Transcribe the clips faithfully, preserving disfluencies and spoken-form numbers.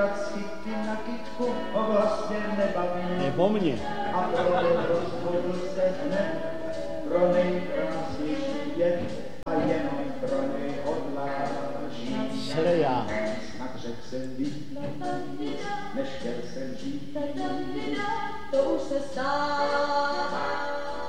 říkat skipky na kytku ho vlastně nebaví. Ne o mně. A proto rozhodl se hned pro nejkrásnější dět a jenom pro něj hodlá žít. Sere já. Snad řekl jsem víc, než chtěl jsem žít. To už se stává.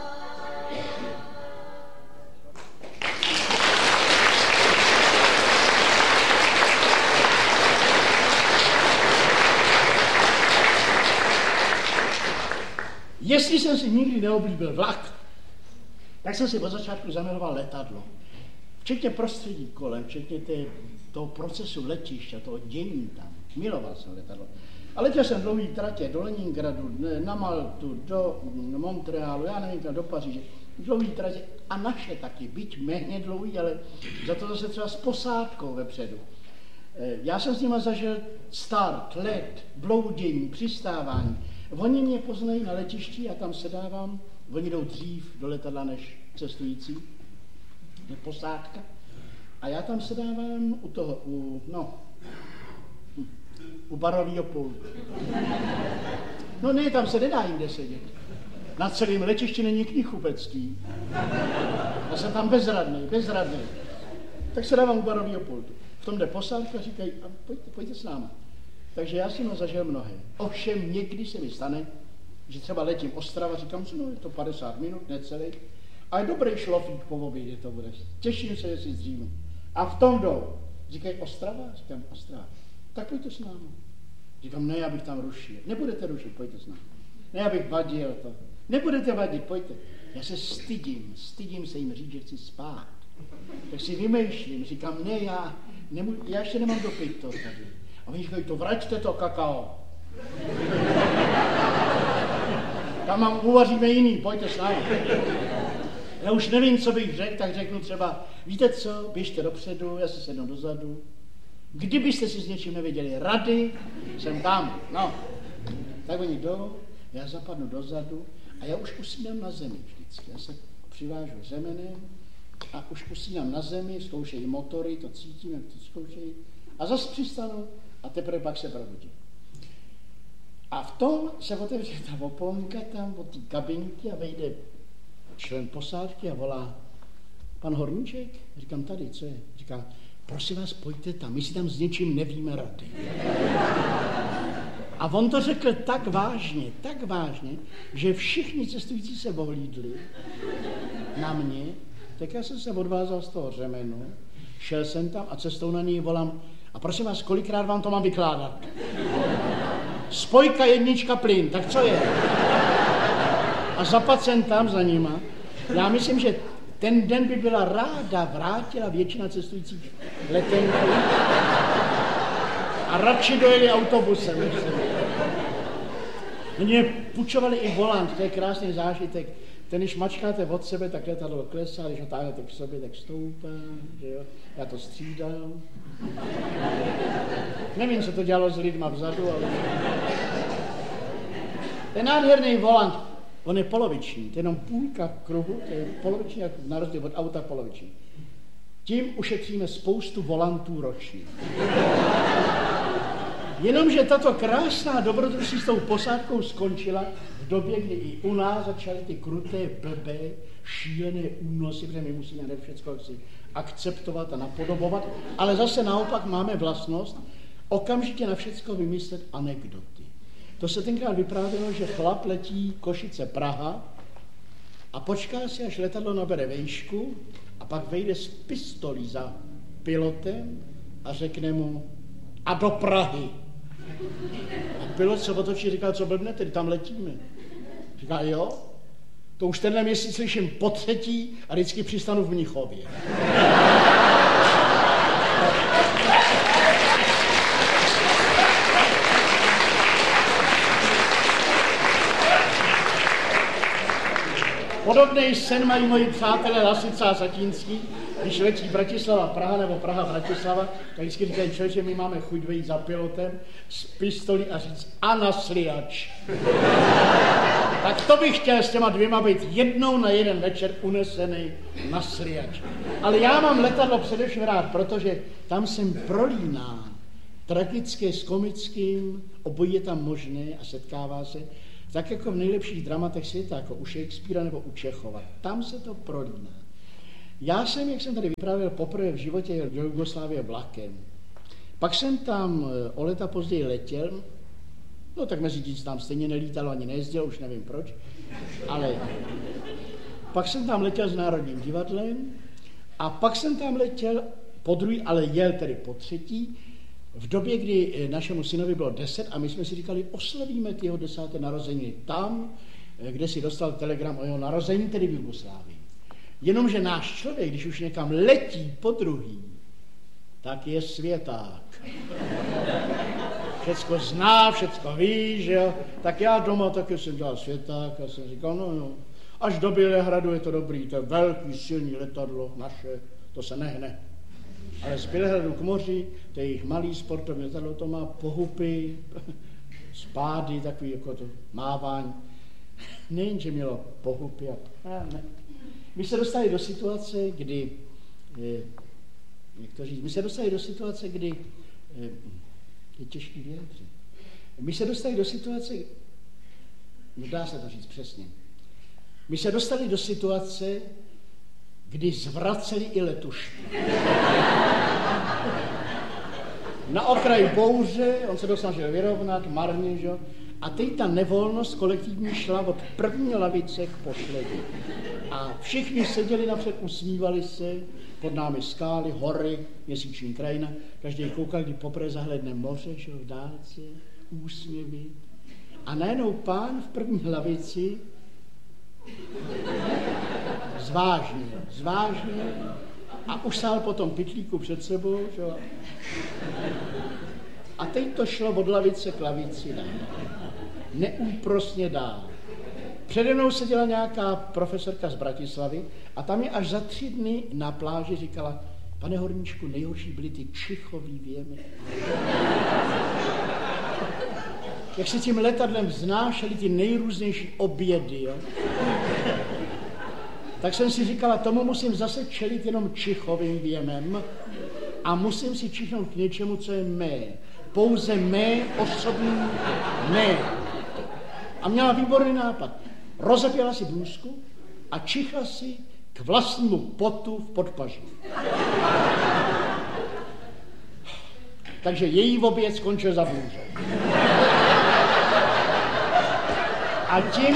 Jestli jsem si nikdy neoblíbil vlak, tak jsem si od začátku zamiloval letadlo. Včetně prostředí kolem, včetně té, toho procesu letiště, toho dění tam. Miloval jsem letadlo. A letěl jsem dlouhý tratě do Leningradu, na Maltu, do Montrealu, já nevím, do Paříže. Dlouhý tratě a naše taky, byť méně dlouhý, ale za to zase třeba s posádkou vepředu. Já jsem s nima zažil start, let, bloudění, přistávání. Oni mě poznají na letišti, já tam sedávám, oni jdou dřív do letadla než cestující, je posádka. A já tam sedávám u toho, u, no, u barovýho pultu. No ne, tam se nedá jinde sedět. Na celém letišti není knihkupectví. Já jsem tam bezradný, bezradný. Tak sedávám u barovýho pultu. V tom jde posádka, říkají, a pojďte, pojďte s náma. Takže já si ho zažil mnohé. Ovšem někdy se mi stane, že třeba letím Ostrava, říkám si, no je to padesát minut, necelý. A je dobrý šlofík po obědě to bude. Těším se, že si zdřímnu. A v tom jdou. Říkají Ostrava? Říkám Ostrava. Tak pojďte s námi. Říkám, ne, já bych tam rušil. Nebudete rušit, pojďte s námi. Ne, já bych vadil to. Nebudete vadit, pojďte. Já se stydím, stydím se jim říct, že chci spát. Tak si vymýšlím, říkám, ne, já, nemů- já ještě nemám dopít to tady. A oni říkají, to vraťte to kakao. Tam mám, uvaříme jiný, pojďte s námi. Já už nevím, co bych řekl, tak řeknu třeba, víte co, běžte dopředu, já si sednu dozadu. Kdybyste si s něčím nevěděli rady, jsem tam, no. Tak oni jdou, já zapadnu dozadu a já už usínám na zemi vždycky. Já se přivážu řemenem a už usínám na zemi, zkoušejí motory, to cítím, jak to zkoušejí. A zase přistanu a teprve pak se probudím. A v tom se otevře ta oponka tam od té kabinky a vejde člen posádky a volá, pan Horníček? Říkám, tady, co je? Říká, prosím vás, pojďte tam, my si tam s něčím nevíme rady. A on to řekl tak vážně, tak vážně, že všichni cestující se ohlídli na mě, tak já jsem se odvázal z toho řemenu, šel jsem tam a cestou na něj volám, a prosím vás, kolikrát vám to mám vykládat? Spojka, jednička, plyn, tak co je? A zapad jsem tam za nima. Já myslím, že ten den by byla ráda vrátila většina cestujících letenky a radši dojeli autobusem. Mě půjčovali i volant, to je krásný zážitek. Ten, když mačkáte od sebe, tak letadlo klesá, když ho táhnete k sobě, tak stoupá, že jo? Já to střídám. Nevím, co to dělalo s lidma vzadu, ale... Ten nádherný volant, on je poloviční, to je jenom půlka kruhu, to je poloviční, jak na rozdíl od auta poloviční. Tím ušetříme spoustu volantů ročně. Jenomže tato krásná dobrodružství s tou posádkou skončila v době, kdy i u nás začaly ty kruté, blbé, šílené únosy, protože my musíme ne všechno si akceptovat a napodobovat, ale zase naopak máme vlastnost okamžitě na všecko vymyslet anekdoty. To se tenkrát vyprávělo, že chlap letí Košice Praha a počká si, až letadlo nabere vejšku a pak vejde s pistolí za pilotem a řekne mu a do Prahy. A pilot se otočí a říká, co blbne, tedy tam letíme. Říká, jo, to už tenhle měsíc slyším po třetí a vždycky přistanu v Mnichově. Podobný sen mají moji přátelé Lasica a Satínský, když letí Bratislava Praha nebo Praha Bratislava, tak vždycky říkají, člověče, my máme chuť vejít za pilotem s pistolí a říct a nasliač. Tak to bych chtěl s těma dvěma být jednou na jeden večer unesený nasliač. Ale já mám letadlo především rád, protože tam jsem prolínán tragické s komickým, obojí je tam možné a setkává se, tak jako v nejlepších dramatech světa, jako u Shakespearea nebo u Čechova. Tam se to prolíná. Já jsem, jak jsem tady vyprávěl, poprvé v životě jel do Jugoslávie vlakem. Pak jsem tam o léta později letěl, no tak mezi tím tam stejně nelítalo, ani nejezdil, už nevím proč, ale pak jsem tam letěl s Národním divadlem a pak jsem tam letěl po druhý, ale jel tedy po třetí, v době, kdy našemu synovi bylo deset a my jsme si říkali, oslavíme ty jeho desáté narozeniny tam, kde si dostal telegram o jeho narození, tedy v Jugoslávii. Jenomže náš člověk, když už někam letí po druhý, tak je světák. Všecko zná, všecko ví, že jo. Tak já doma taky jsem dělal světák a jsem říkal, no no, až do Bělehradu je to dobrý, to je velký, silný letadlo naše, to se nehne. Ale z Bělehradu k moři, to je jejich malý sportovní letadlo, to má pohupy, spády, takový jako to mávání. Nejenže mělo pohupy a ne. My se dostali do situace, kdy, jak to říct, my se dostali do situace, kdy, je těžký vyjádřit, my se dostali do situace, no dá se to říct přesně, my se dostali do situace, kdy zvraceli i letušky. Na okraji bouře, on se to snažil vyrovnat, marně, že? A teď ta nevolnost kolektivní šla od první lavice k poslední. A všichni seděli napřed, usmívali se, pod námi skály, hory, měsíční krajina. Každý koukal, kdy poprvé zahledne moře, že v dálce, úsměvy. A najednou pán v první lavici zvážně, zvážně a usál po tom pytlíku před sebou, že? A teď to šlo od lavice k lavici dál. Neúprosně dál. Přede mnou seděla nějaká profesorka z Bratislavy a tam je až za tři dny na pláži říkala, pane Horníčku, nejhorší byly ty čichový věmy. Jak se tím letadlem vznášely ty nejrůznější obědy, jo? Tak jsem si říkala, tomu musím zase čelit jenom čichovým věmem a musím si čichnout k něčemu, co je mé. Pouze mé osobní mé. A měla výborný nápad. Rozepěla si blůzku a čichla si k vlastnímu potu v podpaži. Takže její oběd skončil za blůzou. A tím,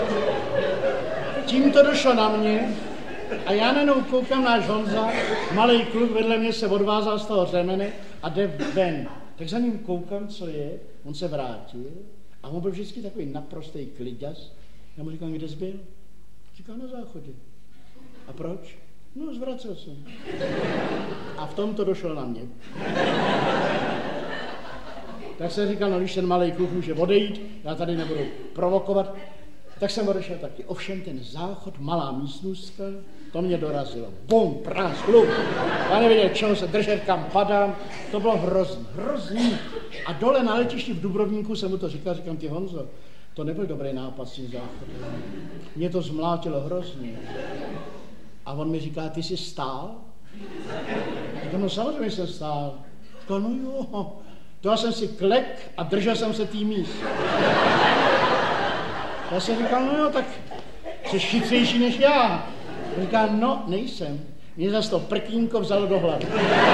tím to došlo na mě a já najednou koukám, náš Honza, malej kluk vedle mě se odvázal z toho řemene a jde ven. Tak za ním koukám, co je, on se vrátil a on byl vždycky takový naprostý kliďas. Já mu říkám, kde jsi byl? Říkal, na záchodě. A proč? No, zvracel jsem. A v tom to došlo na mě. Tak jsem říkal, no když ten malej kluk může odejít, já tady nebudu provokovat, tak jsem odešel taky. Ovšem ten záchod, malá místnostka, to mě dorazilo. Bum, prás, kluk. Já nevěděl, čeho se držet, kam padám. To bylo hrozný, hrozný. A dole na letišti v Dubrovníku jsem mu to říkal, říkám, ty Honzo, to nebyl dobrý nápad s tím záchodem. Mě to zmlátilo hrozně. A on mi říká, ty jsi stál? Říkám, no samozřejmě jsem stál. Říkal, no jo, to já jsem si klek a držel jsem se tý míst. Já jsem říkal, no jo, tak jsi chytřejší než já. Říká, no, nejsem. Mě zase to prkínko vzalo do hlavy.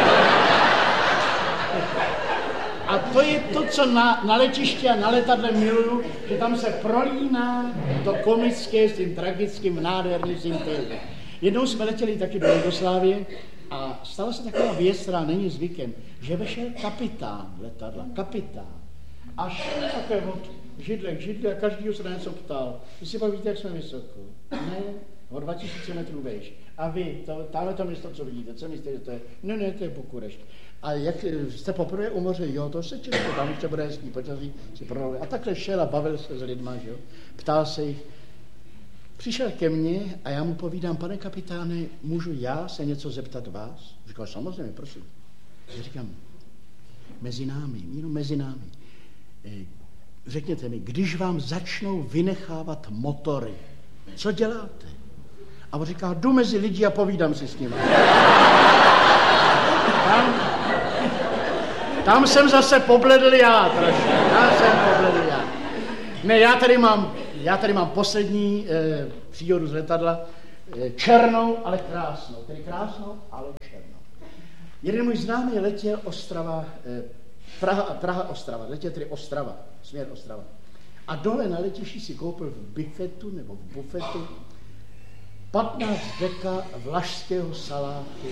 A to je to, co na, na letišti a na letadle miluju, že tam se prolíná to komické s tím tragickým nádherným syntézem. Jednou jsme letěli taky do Jugoslávie a stala se taková věc, která není zvykem, že vešel kapitán letadla, kapitán. A šel také od židle k židli a každýho se na něco ptal. Vy si pak víte, jak jsme vysoko? Ne, o dva tisíce metrů vejš. A vy, to, tamhle to město, co vidíte, co myslíte, že to je? No ne, to je Bukurešť. A jak jste poprvé u moře, jo, to se těžko, tam ještě bude hezký počasí, si promluvil. A takhle šel a bavil se s lidma, že jo. Ptal se jich. Přišel ke mně a já mu povídám, pane kapitáne, můžu já se něco zeptat vás? Říkal, samozřejmě, prosím. Já říkám, mezi námi, jenom mezi námi. Řekněte mi, když vám začnou vynechávat motory, co děláte? A on říká, jdu mezi lidi a povídám si s nimi. Tam, Tam jsem zase pobledl já trošku. Tam jsem pobledl já. Ne, já tady mám, já tady mám poslední eh, příhodu z letadla. Eh, černou, ale krásnou. Tedy krásnou, ale černou. Jeden můj známý letěl Ostrava, eh, Praha, Praha, Ostrava. Letěl tedy Ostrava, směr Ostrava. A dole na letišti si koupil v bifetu nebo v bufetu patnáct deka vlašského salátu.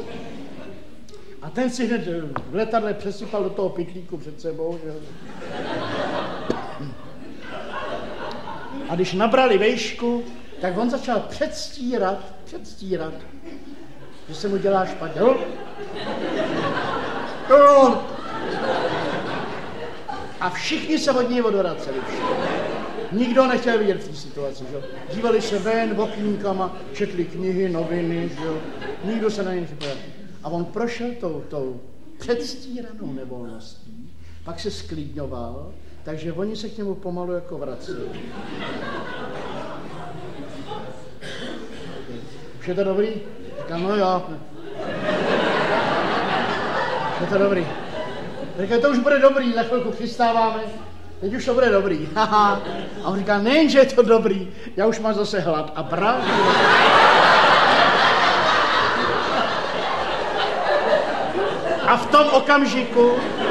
A ten si hned v letadle přesypal do toho pytlíku před sebou. Že? A když nabrali vejšku, tak on začal předstírat, předstírat, že se mu dělá špatně. A všichni se od něj odvraceli. Nikdo nechtěl vidět v té situaci. Že? Dívali se ven okýnkama, četli knihy, noviny. Že? Nikdo se na ně nepřipojil. A on prošel tou, tou předstíranou nevolností, pak se sklidňoval, takže oni se k němu pomalu jako vraceli. Už je to dobrý? Říkám, no jo. Už je to dobrý. Říkám, to už bude dobrý, za chvilku přistáváme, teď už to bude dobrý. Haha. A on říká, nejen, že je to dobrý, já už mám zase hlad. A právě... A v tom okamžiku,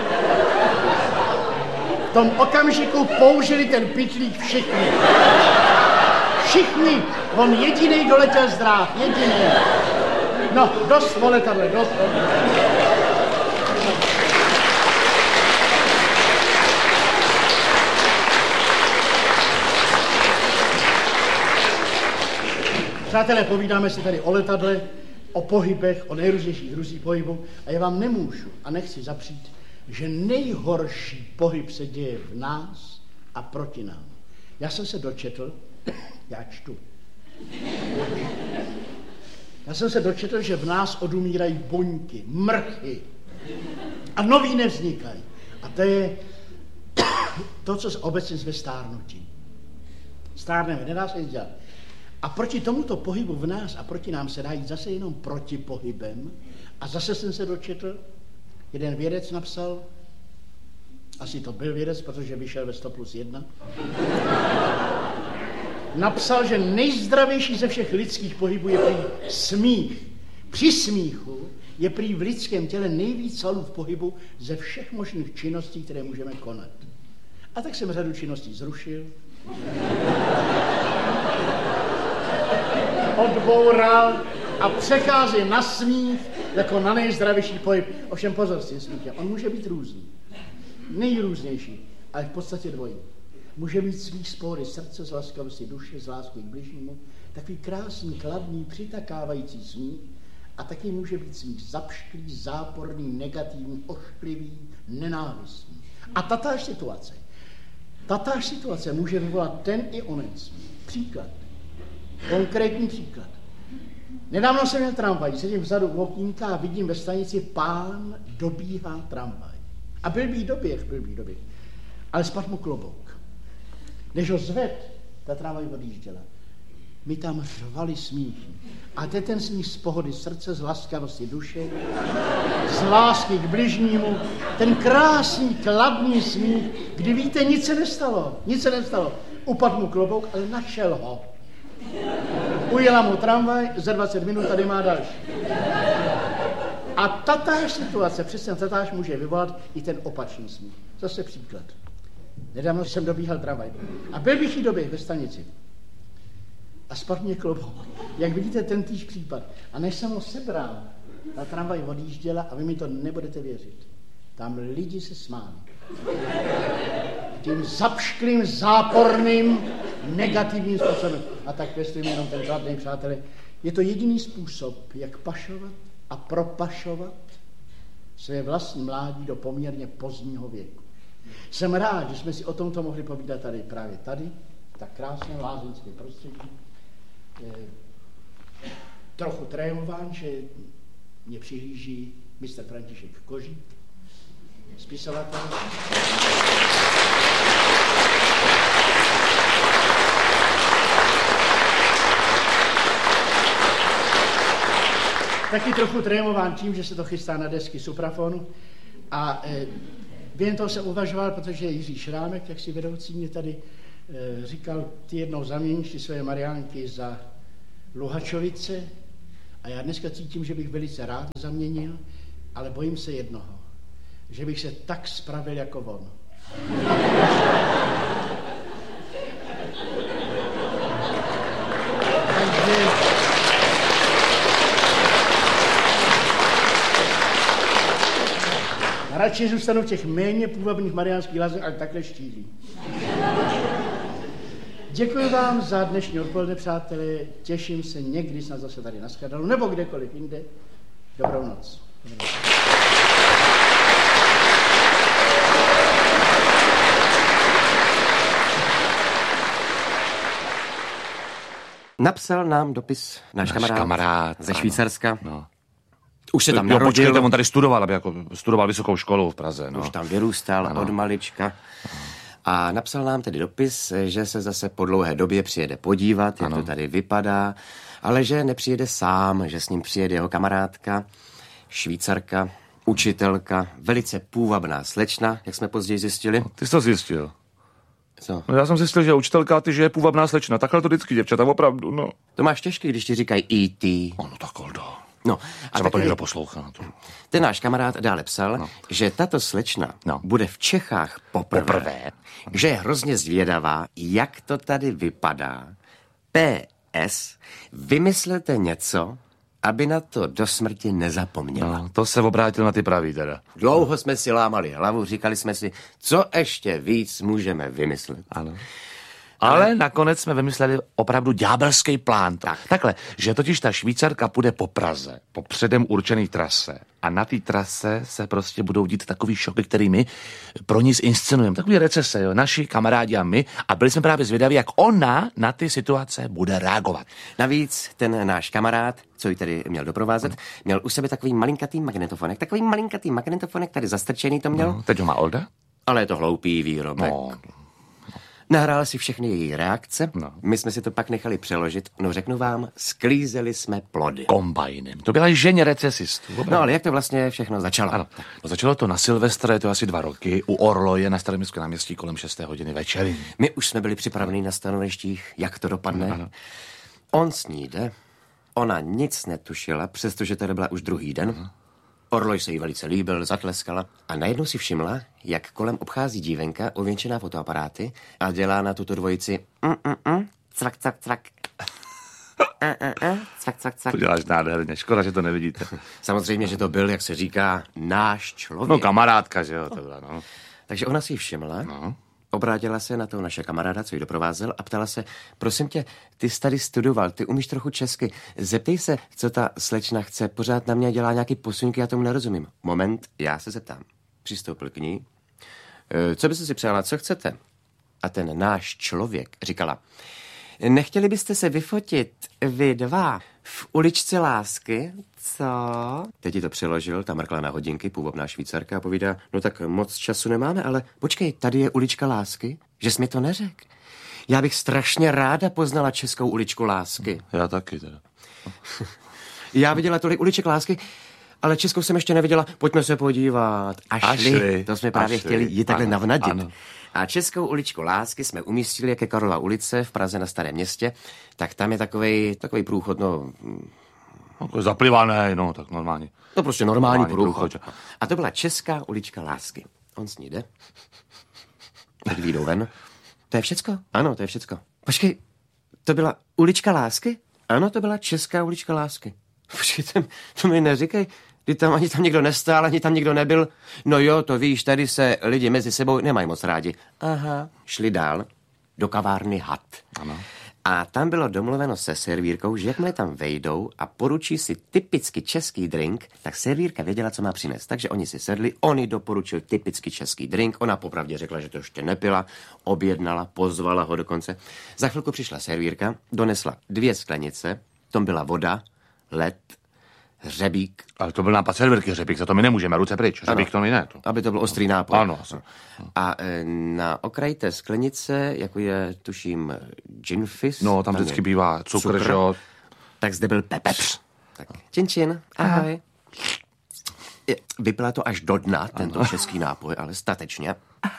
v tom okamžiku použili ten pytlík všichni. Všichni. On jedinej doletěl z dráh, jedinej. No, dost o letadle, dost o letadle. Přátelé, povídáme si tady o letadle, o pohybech, o nejrůznějších druzích pohybu a já vám nemůžu a nechci zapřít, že nejhorší pohyb se děje v nás a proti nám. Já jsem se dočetl, já čtu, já jsem se dočetl, že v nás odumírají buňky, mrchy a nový nevznikají. A to je to, co se obecně zve stárnutí. Stárneme, nedá se nic dělat. A proti tomuto pohybu v nás a proti nám se dá jít zase jenom proti pohybem. A zase jsem se dočetl, jeden vědec napsal, asi to byl vědec, protože vyšel ve sto plus jedna, napsal, že nejzdravější ze všech lidských pohybů je prý smích. Při smíchu je prý v lidském těle nejvíc svalů v pohybu ze všech možných činností, které můžeme konat. A tak jsem řadu činností zrušil, odboural a přechází na smích jako na nejzdravější pohyb. Ovšem pozor s tím smíchem, on může být různý. Nejrůznější, ale v podstatě dvojí. Může být smích z pohody srdce, z laskavosti duše, z lásky k bližnímu, takový krásný, kladný, přitakávající smích, a taky může být smích zapšklý, záporný, negativní, ošklivý, nenávistný. A tatáž situace, tatáž situace může vyvolat ten i onen smích. Příklad. Konkrétní příklad. Nedávno jsem měl tramvaj, sedím vzadu v okýnka a vidím ve stanici pán dobíhá tramvaj. A byl by doběh, byl by doběh. Ale spadl mu klobouk. Než ho zved, ta tramvaj odjížděla. My tam řvali smíchy. A to je ten smích z pohody srdce, z laskavosti duše, z lásky k bližnímu, ten krásný, kladný smích, kdy víte, nic se nestalo, nic se nestalo. Upadl mu klobouk, ale našel ho. Ujela mu tramvaj, za dvacet minut tady má další. A tatáž situace, přesně tatáž může vyvolat i ten opačný smích. Zase příklad. Nedávno jsem dobíhal tramvaj. A byl bych jí doběh ve stanici. A spadl mě klobouk. Jak vidíte, ten týž případ. A než jsem ho sebral, ta tramvaj odjížděla a vy mi to nebudete věřit. Tam lidi se smáli. Tím zapšklým, záporným, negativním způsobem. A tak pěstujeme jenom ten kladný, přátelé. Je to jediný způsob, jak pašovat a propašovat své vlastní mládí do poměrně pozdního věku. Jsem rád, že jsme si o tomto mohli povídat tady právě tady, tak krásné lázeňské prostředí. E, trochu trémován, že mě přihlíží mistr František Kožík, spisovatel. Taky trochu trémován tím, že se to chystá na desky suprafonu. A e, během toho jsem uvažoval, protože Jiří Šrámek, jak si vedoucí mě tady e, říkal, ty jednou zaměníš ty své Mariánky za Luhačovice a já dneska cítím, že bych velice rád zaměnil, ale bojím se jednoho, že bych se tak spravil jako on. Takže radši zůstanu v těch méně půvabných mariánských lázních, ale takhle štíhlý. Děkuji vám za dnešní odpoledne, přátelé. Těším se někdy snad zase tady na shledanou, nebo kdekoliv jinde. Dobrou noc. Dobrou noc. Napsal nám dopis náš, náš kamarád, kamarád ze Švýcarska. No. Už se tam jo, narodil. Počkejte, on tady studoval, aby jako studoval vysokou školu v Praze. No. Už tam vyrůstal ano. od malička. A napsal nám tedy dopis, že se zase po dlouhé době přijede podívat, jak ano. to tady vypadá, ale že nepřijede sám, že s ním přijede jeho kamarádka, Švýcarka, učitelka, velice půvabná slečna, jak jsme později zjistili. No, ty jsi to zjistil. Co? No, já jsem zjistil, že učitelka, ty, že je půvabná slečna. Takhle to vždycky, děvčata, opravdu, no. To máš těžký, když ti říkají í té. Ono tak holdo. No, a třeba to někdo poslouchá. To. Ten náš kamarád dále psal, no. že tato slečna no. bude v Čechách poprvé, poprvé, že je hrozně zvědavá, jak to tady vypadá. P S. Vymyslete něco, aby na to do smrti nezapomněla. No, to se obrátil na ty pravý teda. Dlouho jsme si lámali hlavu, říkali jsme si, co ještě víc můžeme vymyslet. Ano. Ale, Ale nakonec jsme vymysleli opravdu ďábelský plán. Tak. Takhle, že totiž ta Švýcarka půjde po Praze, po předem určený trase a na té trase se prostě budou dít takový šoky, který my pro ní zinscenujeme. Takový recese, jo, naši kamarádi a my. A byli jsme právě zvědaví, jak ona na ty situace bude reagovat. Navíc ten náš kamarád, co ji tady měl doprovázet, hmm. měl u sebe takový malinkatý magnetofonek. Takový malinkatý magnetofonek, tady zastrčený to měl. No, teď ho má Olda? Ale je to hloupý výrobek. No. Nahrál si všechny její reakce, no. my jsme si to pak nechali přeložit, no řeknu vám, sklízeli jsme plody. Kombajnem. To byla ženě recesistů. No ale jak to vlastně všechno začalo? Ano. No, začalo to na Silvestra, je to asi dva roky, u Orloje na Starém městském náměstí kolem šesté hodiny večery. My už jsme byli připraveni na stanovištích, jak to dopadne. Ano. On s ní jde, ona nic netušila, přestože tady byla už druhý den. Ano. Orloj se jí velice líbil, zatleskala a najednou si všimla, jak kolem obchází dívenka ověnčená fotoaparáty a dělá na tuto dvojici mm, mm, mm, cvak, cvak, cvak. A, a, a, cvak, cvak, cvak. To děláš nádherně, škoda, že to nevidíte. Samozřejmě, že to byl, jak se říká, náš člověk. No kamarádka, že jo, to byla, no. Takže ona si ji všimla, no. Obrátila se na toho naše kamaráda, co ji doprovázel a ptala se, prosím tě, ty jsi tady studoval, ty umíš trochu česky, zeptej se, co ta slečna chce, pořád na mě dělá nějaký posunky, já tomu nerozumím. Moment, já se zeptám. Přistoupil k ní. E, co byste si přála, co chcete? A ten náš člověk říkala, nechtěli byste se vyfotit vy dva v uličce lásky, co? Teď ji to přeložil, ta mrkla na hodinky, půvabná Švýcarka a povídá, no tak moc času nemáme, ale počkej, tady je ulička lásky, že jsi mi to neřekl. Já bych strašně ráda poznala českou uličku lásky. Já taky teda. Já viděla tolik uliček lásky, ale českou jsem ještě neviděla, pojďme se podívat. A šli, a šli to jsme právě šli. Chtěli ji takhle ano, navnadit. Ano. A českou uličku lásky jsme umístili, jak je Karlova ulice v Praze na Starém městě, tak tam je takovej, takovej průchod, no... no zaplivané, no, tak normálně. To prostě normální, normální průchod. průchod. A to byla česká ulička lásky. On s ní jde. Teď výjdou ven. To je všecko? Ano, to je všecko. Počkej, to byla ulička lásky? Ano, to byla česká ulička lásky. Počkej, to mi neříkej. Kdy tam ani tam nikdo nestál, ani tam nikdo nebyl. No jo, to víš, tady se lidi mezi sebou nemají moc rádi. Aha. Šli dál do kavárny Had. Ano. A tam bylo domluveno se servírkou, že jakmile tam vejdou a poručí si typicky český drink, tak servírka věděla, co má přinést. Takže oni si sedli, oni doporučil typicky český drink, ona popravdě řekla, že to ještě nepila, objednala, pozvala ho dokonce. Za chvilku přišla servírka, donesla dvě sklenice, tom byla voda, led, hřebík. Ale to byl nápad servírky, hřebík, za to my nemůžeme, ruce pryč, hřebík to mi ne. To. Aby to byl ostrý nápoj. Ano. Asi. A e, na okraji té sklenice, jako je, tuším, gin fizz. No, tam vždycky bývá cukr, cukr. Tak zde byl pepř. Tak, čin čin, ahoj. Vypila to až do dna, tento ano. český nápoj, ale statečně.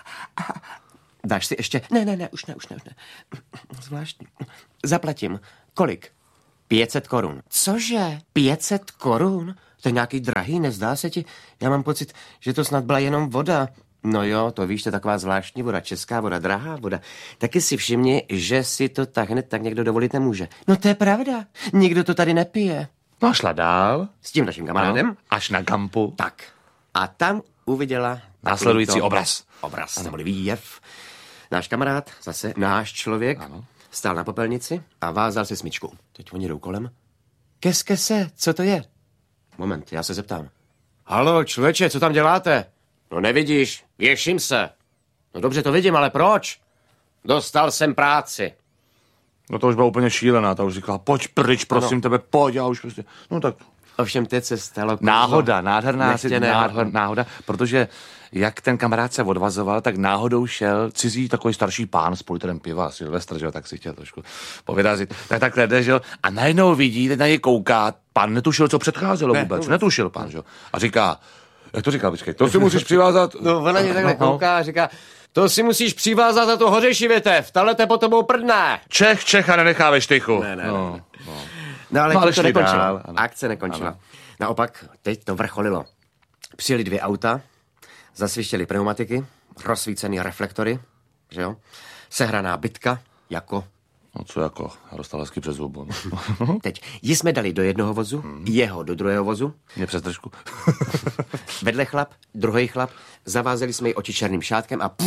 Dáš si ještě? Ne, ne, ne, už ne, už ne, už ne. Zvláštní. Zaplatím. Kolik? pět set korun. Cože? pět set korun? To je nějaký drahý, nezdá se ti? Já mám pocit, že to snad byla jenom voda. No jo, to víš, to je taková zvláštní voda, česká voda, drahá voda. Taky si všimni, že si to tak hned tak někdo dovolit nemůže. No to je pravda, nikdo to tady nepije. No šla dál. S tím naším kamarádem. No, až na kampu. Tak. A tam uviděla následující obraz. Obraz, neboli výjev. Náš kamarád, zase náš člověk, ano. Stál na popelnici a vázal se smyčku. Teď oni jdou kolem. Keske se, co to je? Moment, já se zeptám. Halo, člověče, co tam děláte? No nevidíš, věším se. No dobře, to vidím, ale proč? Dostal jsem práci. No to už byla úplně šílená, ta už říkala, pojď pryč, prosím ano. tebe, pojď, já už prostě, no tak. Ovšem teď se stalo... Náhoda, nádherná si, náhoda, náhoda, protože jak ten kamarád se odvazoval, tak náhodou šel cizí takový starší pán s půl litrem piva, Silvestr, že jo, tak si chtěl trošku povyrazit. Tak takhle jde, že jo, a najednou vidí, teď na něj kouká, pán netušil, co předcházelo ne, vůbec, netušil pán, že jo, a říká, jak to říká, počkej, to si musíš přivázat. No ona mě takhle kouká a říká, to si musíš přivázat za tu hořejší větev, tahle te po tobou prdne. Čech, Čecha nenechá ve štychu. Ne, ne, no, ne. No. No ale, no, ale to nekončilo. Akce nekončila. Ano. Naopak, teď to vrcholilo. Přijeli dvě auta, zasvištěly pneumatiky, rozsvícený reflektory, že jo? Sehraná bitka, jako... No co jako, já dostal hezky přes zubu. Teď, ji jsme dali do jednoho vozu, hmm. jeho do druhého vozu. Mě přes držku. Vedle chlap, druhý chlap, zavázeli jsme ji oči černým šátkem a...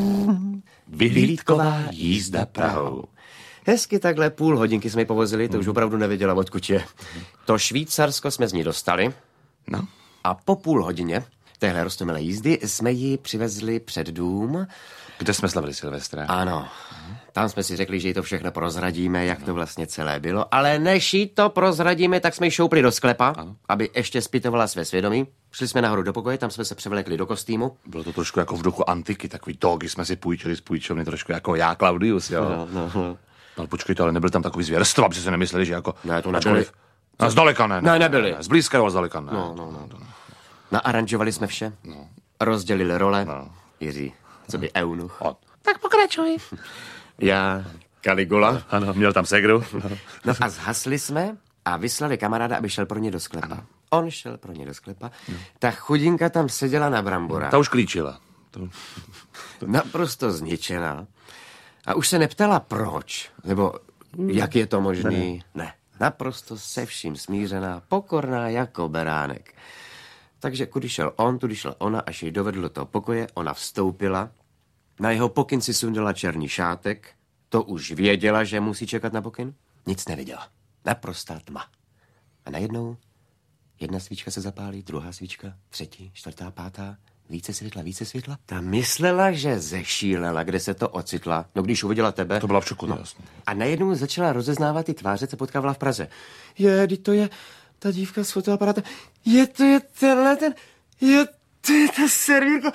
Vyhlídková jízda Prahou. Hezky takhle půl hodinky jsme ji povozili, to už opravdu nevěděla, odkud je. To Švýcarsko jsme z ní dostali. No. A po půl hodině téhle roztomilé jízdy jsme ji přivezli před dům. Kde jsme slavili Silvestra. Ano. Tam jsme si řekli, že jí to všechno prozradíme, jak to vlastně celé bylo. Ale než jí to prozradíme, tak jsme ji šoupli do sklepa, ano. aby ještě zpytovala své svědomí. Šli jsme nahoru do pokoje, tam jsme se převlekli do kostýmu. Bylo to trošku jako v duchu antiky, takový togy jsme si půjčili z půjčovny, trošku jako já, Claudius, jo. No, no, no. Ale počkejte, ale nebyl tam takový zvěrstvo, aby si nemysleli, že jako... Ne, to nebyli. No, zdaleka ne. Ne, ne nebyli. Ne, zblízka jo, zdaleka ne. No, no, no. Naaranžovali jsme vše, no. Rozdělili role. No. Jiří, co by eunuch. O. Tak pokračuj. Já, Caligula. Ano, měl tam segru. No a zhasli jsme a vyslali kamaráda, aby šel pro ně do sklepa. Ano. On šel pro ně do sklepa. No. Ta chudinka tam seděla na brambora. Ta už klíčila. To... Naprosto zničená. A už se neptala proč, nebo jak je to možný. Ne. ne. Naprosto se vším smířená, pokorná jako beránek. Takže kudy šel on, tudy šla ona, až jej dovedl do toho pokoje, ona vstoupila. Na jeho pokyn si sundala černý šátek. To už věděla, že musí čekat na pokyn. Nic neviděla. Naprostá tma. A najednou jedna svíčka se zapálí, druhá svíčka, třetí, čtvrtá, pátá. Více světla, více světla. Ta myslela, že zešílela, kde se to ocitla. No když uviděla tebe... To byla v šoku, no. Jasně. A najednou začala rozeznávat ty tváře, co potkávala v Praze. Je, to je ta dívka s fotoaparátem. Je, to je tenhle ten... Je, to je ta servírka...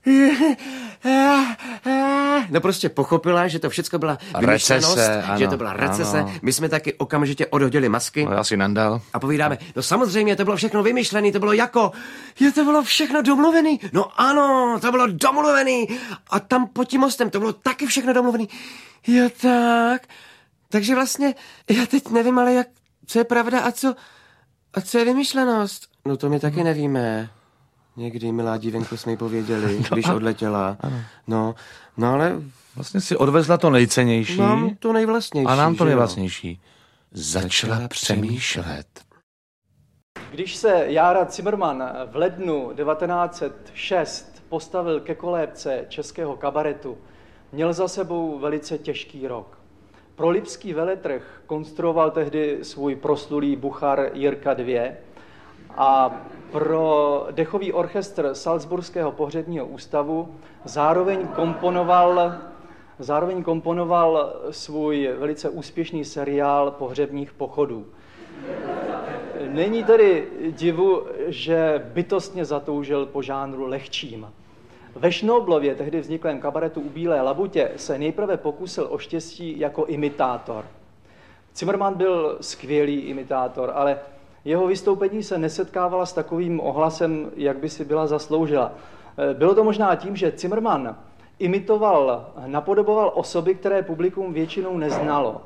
No prostě pochopila, že to všecko byla vymyšlenost, že to byla recese. Ano. My jsme taky okamžitě odhodili masky. No, já si nandal. A povídáme, no samozřejmě, to bylo všechno vymyšlené, to bylo jako, je to bylo všechno domluvený. No ano, to bylo domluvený. A tam pod tím mostem, to bylo taky všechno domluvený. Jo tak. Takže vlastně, já teď nevím, ale jak, co je pravda a co, a co je vymyšlenost. No to my taky nevíme. Někdy, milá dívenko, jsme jí pověděli, no, když odletěla. Ano. No, no ale... Vlastně si odvezla to nejcennější. Nám to nejvlastnější. A nám to nejvlastnější. Začala, Začala přemýšlet. Když se Jára Cimrman v lednu devatenáct set šest postavil ke kolébce českého kabaretu, měl za sebou velice těžký rok. Pro lipský veletrh konstruoval tehdy svůj proslulý Buchar Jirka dva a pro dechový orchestr Salzburského pohřebního ústavu zároveň komponoval, zároveň komponoval svůj velice úspěšný seriál pohřebních pochodů. Není tedy divu, že bytostně zatoužil po žánru lehčím. Ve Šnoblově, tehdy vzniklém kabaretu u Bílé labutě, se nejprve pokusil o štěstí jako imitátor. Cimrman byl skvělý imitátor, ale jeho vystoupení se nesetkávala s takovým ohlasem, jak by si byla zasloužila. Bylo to možná tím, že Zimmermann imitoval, napodoboval osoby, které publikum většinou neznalo.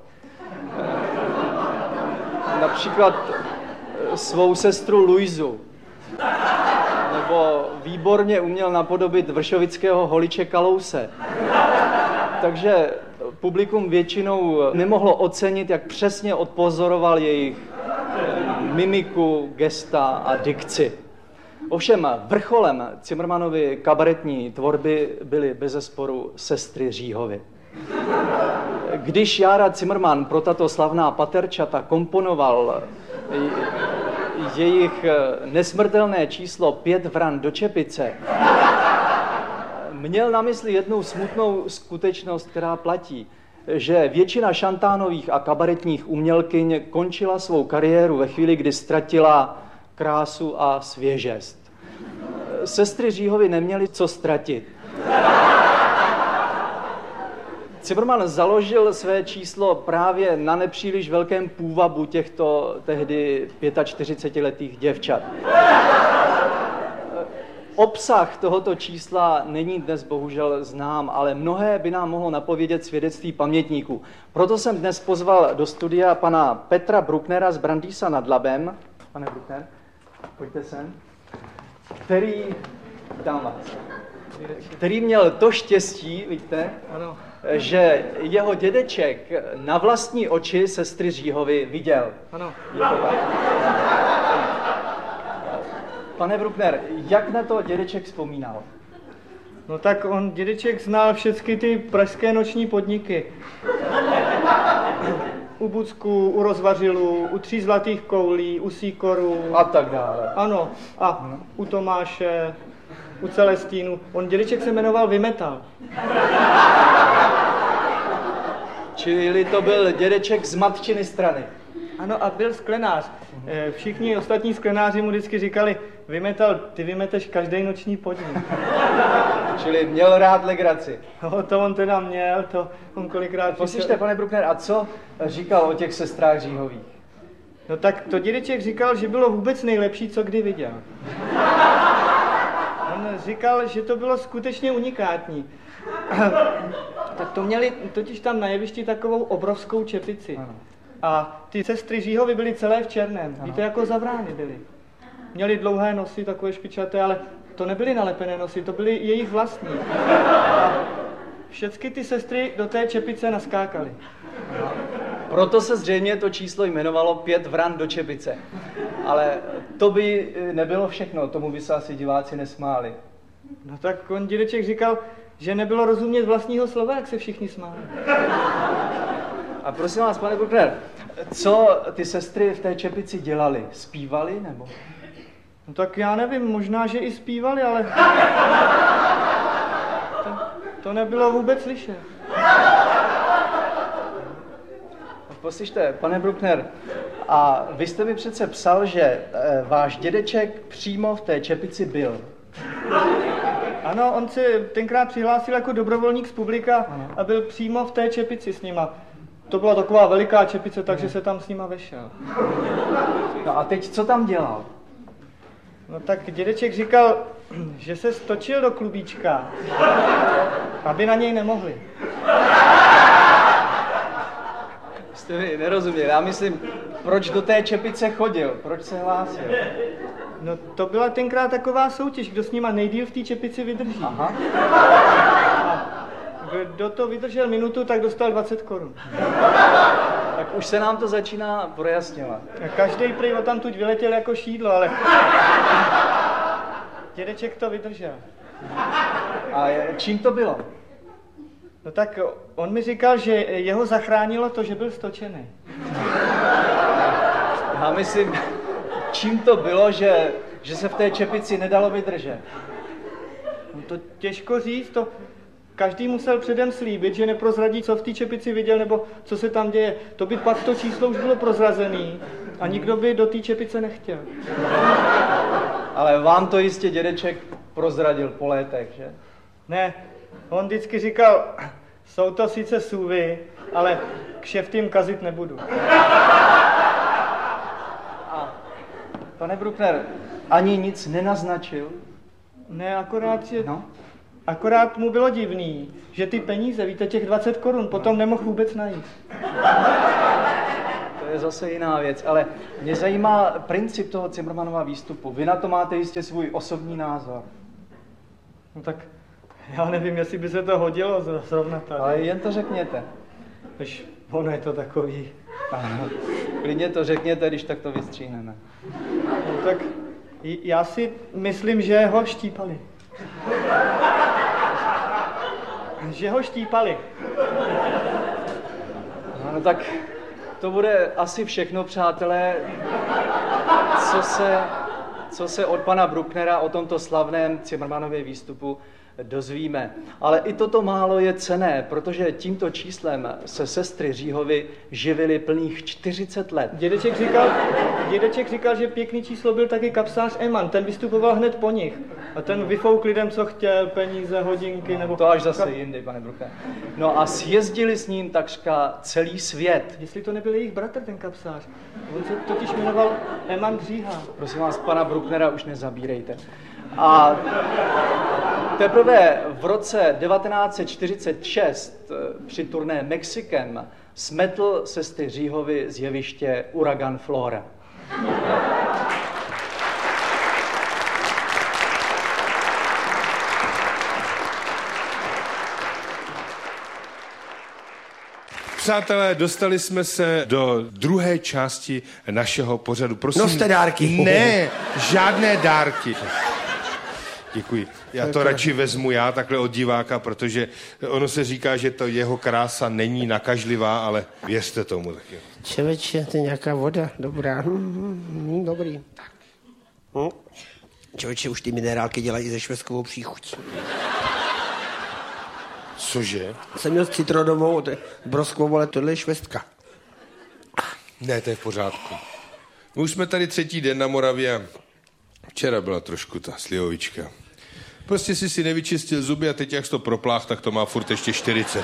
Například svou sestru Luizu. Nebo výborně uměl napodobit vršovického holiče Kalouse. Takže publikum většinou nemohlo ocenit, jak přesně odpozoroval jejich mimiku, gesta a dikci. Ovšem vrcholem Zimmermannovy kabaretní tvorby byly bezesporu sestry Říhovy. Když Jára Zimmermann pro tato slavná paterčata komponoval jejich nesmrtelné číslo Pět vran do čepice, měl na mysli jednu smutnou skutečnost, která platí, že většina šantánových a kabaretních umělkyň končila svou kariéru ve chvíli, kdy ztratila krásu a svěžest. Sestry Říhovy neměly co ztratit. Zimmermann založil své číslo právě na nepříliš velkém půvabu těchto tehdy čtyřicetiletých děvčat. Obsah tohoto čísla není dnes bohužel znám, ale mnohé by nám mohlo napovědět svědectví pamětníků. Proto jsem dnes pozval do studia pana Petra Brucknera z Brandýsa nad Labem. Pane Bruckner, pojďte sem. Který, vítám vás, který měl to štěstí, vidíte, ano, že jeho dědeček na vlastní oči sestry Říhovy viděl. Ano. Pane Bruckner, jak na to dědeček vzpomínal? No tak on, dědeček, znal všechny ty pražské noční podniky. U Bucku, u Rozvařilu, u Tří zlatých koulí, u Sýkoru. A tak dále. Ano, a hmm. u Tomáše, u Celestínu. On, dědeček, se jmenoval Vymetal. Čili to byl dědeček z matčiny strany. Ano, a byl sklenář. Všichni ostatní sklenáři mu vždycky říkali, Vymetal, ty vymeteš každý noční podnik. Čili měl rád legraci. No, to on teda měl, to on kolikrát... Poslyšte, pane Bruckner, a co říkal o těch sestrách Říhových? No tak to dědeček říkal, že bylo vůbec nejlepší, co kdy viděl. On říkal, že to bylo skutečně unikátní. Tak to měli totiž tam na jevišti takovou obrovskou čepici. Ano. A ty sestry Říhovy byly celé v černém. Ano. Víte, jako zavrány byly. Měli dlouhé nosy, takové špičaté, ale to nebyly nalepené nosy, to byly jejich vlastní. A všechny ty sestry do té čepice naskákaly. Proto se zřejmě to číslo jmenovalo Pět vran do čepice. Ale to by nebylo všechno, tomu by se asi diváci nesmáli. No tak on, dědeček, říkal, že nebylo rozumět vlastního slova, jak se všichni smáli. A prosím vás, pane Bruckner, co ty sestry v té čepici dělali? Zpívali nebo? No tak já nevím, možná, že i zpívali, ale to, to nebylo vůbec slyšet. Poslyšte, pane Bruckner, a vy jste mi přece psal, že e, váš dědeček přímo v té čepici byl. Ano, on se tenkrát přihlásil jako dobrovolník z publika a byl přímo v té čepici s nima. To byla taková veliká čepice, takže se tam s nima vešel. No a teď co tam dělal? No tak dědeček říkal, že se stočil do klubíčka, aby na něj nemohli. Jste mi nerozuměli, já myslím, proč do té čepice chodil, proč se hlásil? No to byla tenkrát taková soutěž, kdo s nima nejdýl v té čepici vydrží. Aha. A kdo to vydržel minutu, tak dostal dvacet korun. Tak už se nám to začíná projasňovat. Každý prý o tamtuď vyletěl jako šídlo, ale dědeček to vydržel. A čím to bylo? No tak on mi říkal, že jeho zachránilo to, že byl stočený. Já myslím, čím to bylo, že, že se v té čepici nedalo vydržet? No to těžko říct, to každý musel předem slíbit, že neprozradí, co v té čepici viděl, nebo co se tam děje. To by pak to číslo už bylo prozrazený a nikdo by do té čepice nechtěl. Ale vám to jistě dědeček prozradil po létech, že? Ne, on vždycky říkal, jsou to sice sůvy, ale kšeft jim kazit nebudu. A Pane Bruckner, ani nic nenaznačil? Ne, akorát, že... No? Akorát mu bylo divný, že ty peníze, víte, těch dvacet korun, potom nemohl vůbec najít. To je zase jiná věc, ale mě zajímá princip toho Cimrmanova výstupu. Vy na to máte jistě svůj osobní názor. No tak já nevím, jestli by se to hodilo zrovna tady. Ale jen to řekněte. Když ono je to takový... Ano, klidně to řekněte, když tak to vystříhneme. No tak já si myslím, že ho štípali. Že ho štípali. No tak to bude asi všechno, přátelé, co se, co se od pana Brucknera o tomto slavném Cimrmanově výstupu dozvíme. Ale i toto málo je cenné, protože tímto číslem se sestry Říhovy živily plných čtyřicet let. Dědeček říkal, dědeček říkal, že pěkný číslo byl taky kapsář Eman, ten vystupoval hned po nich. A ten vyfouk lidem, co chtěl, peníze, hodinky nebo... To až zase jindy, pane Bruckner. No a sjezdili s ním takřka celý svět. Jestli to nebyl jejich bratr, ten kapsář. On se totiž jmenoval Eman Říha. Prosím vás, pana Brucknera už nezabírejte. A teprve v roce devatenáct set čtyřicet šest při turné Mexikem smetl sestry Říhovy z jeviště uragan Flora. Přátelé, dostali jsme se do druhé části našeho pořadu. Prosím, noste dárky. Ne, žádné dárky. Děkuji. Já to radši vezmu já takhle od diváka, protože ono se říká, že to jeho krása není nakažlivá, ale věřte tomu taky. Čeveče, to je nějaká voda, dobrá. Hmm, dobrý. Hm. Čeveče, už ty minerálky dělají se švestkovou příchuť. Cože? Jsem měl citrodovou, broskovou, ale tohle je švestka. Ne, to je v pořádku. My už jsme tady třetí den na Moravě. Včera byla trošku ta slivovička. Prostě si si nevyčistil zuby a teď jak jsi to proplách, tak to má furt ještě čtyřicet.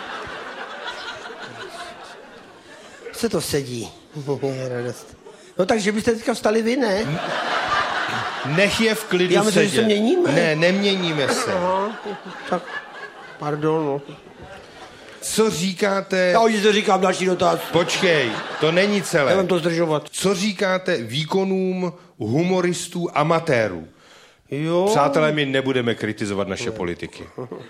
Se to sedí. Radost. No takže byste teďka vstali vy, ne? Nech je v klidu Já myslím, sedět. že se měníme. Ne, neměníme se. Aha, tak pardon, no. Co říkáte... Já už to říkám, další dotaz. Počkej, to není celé. Nevím to zdržovat. Co říkáte výkonům humoristů amatérů? Jo. Přátelé, my nebudeme kritizovat naše ne. politiky.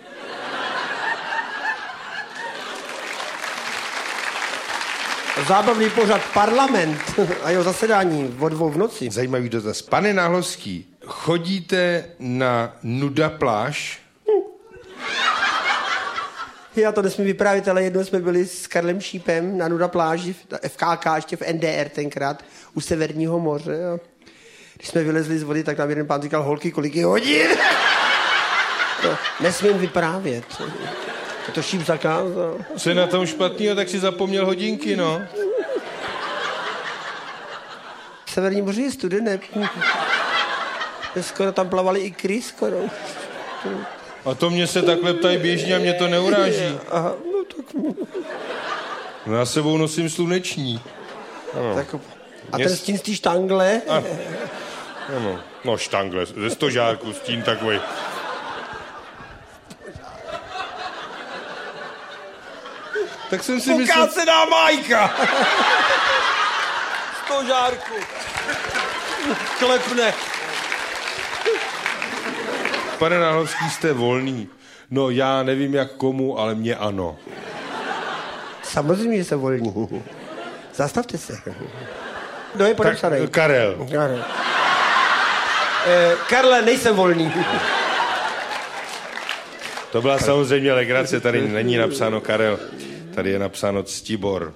Zábavný pořad Parlament a jeho zasedání o dvou v noci. Zajímavý dotaz. Pane Náhlovský, chodíte na nuda pláž? Já to nesmím vyprávět, ale jednou jsme byli s Karlem Šípem na nuda pláži, F K K, ještě v N D R tenkrát, u Severního moře. A když jsme vylezli z vody, tak nám jeden pán říkal, holky, kolik je hodin? To nesmím vyprávět. To Šíp zakázal. Co je na tom špatného, tak si zapomněl hodinky, no. V Severním moři je studené. Skoro tam plavali i krys, skoro. A to mě se takhle ptají běžně a mě to neuráží. Aha, no tak... No já sebou nosím sluneční. Ano. Tak, a mě ten stín z té štangle? A, ano, no štangle, ze stožárku stín takový. Tak jsem si myslel... Pokácená Majka! Stožárku. Klepne. Pane Náhlovský, jste volný. No já nevím jak komu, ale mě ano. Samozřejmě, že jsem volný. Zastavte se. Kdo je podepsaný? Karel. Karel. Eh, Karle, nejsem volný. To byla samozřejmě legrace, tady není napsáno Karel, tady je napsáno Ctibor.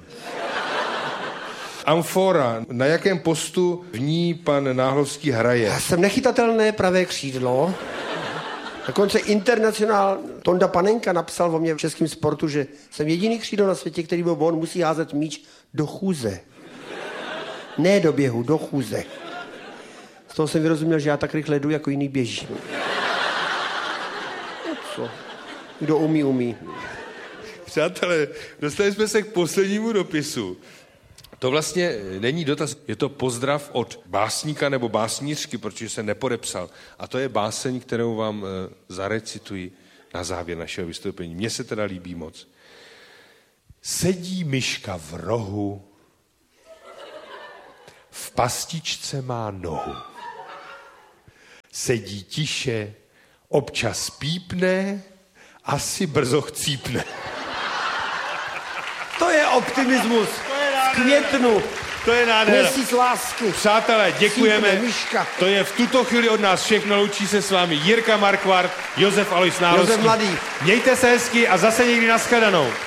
Amfora, na jakém postu v ní pan Náhlovský hraje? Já jsem nechytatelné pravé křídlo. Dokonce internacionál Tonda Panenka napsal o mě v českém sportu, že jsem jediný křídlo na světě, který byl on, musí házet míč do chůze. Ne do běhu, do chůze. Z toho jsem vyrozuměl, že já tak rychle jdu, jako jiný běží. Co? Kdo umí, umí. Přátelé, dostali jsme se k poslednímu dopisu. To vlastně není dotaz, je to pozdrav od básníka nebo básnířky, protože se nepodepsal. A to je báseň, kterou vám e, zarecituji na závěr našeho vystoupení. Mně se teda líbí moc. Sedí myška v rohu, v pastičce má nohu. Sedí tiše, občas pípne, asi brzo chcípne. To je optimismus. V květnu. To je nádhera. Měsíc lásky. Přátelé, děkujeme. Cípne myška. To je v tuto chvíli od nás všechno. Loučí se s vámi Jirka Markvart, Josef Alois Národský. Josef Mladý. Mějte se hezky a zase někdy nashledanou.